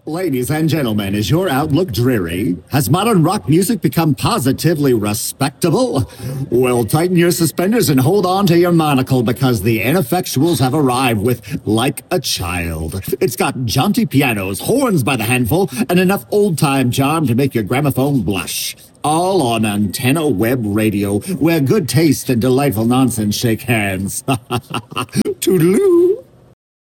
Ladies and gentlemen, is your outlook dreary? Has modern rock music become positively respectable? Well, tighten your suspenders and hold on to your monocle because the ineffectuals have arrived with Like a Child. It's got jaunty pianos, horns by the handful, and enough old-time charm to make your gramophone blush. All on Antenna Web Radio, where good taste and delightful nonsense shake hands. Toodaloo!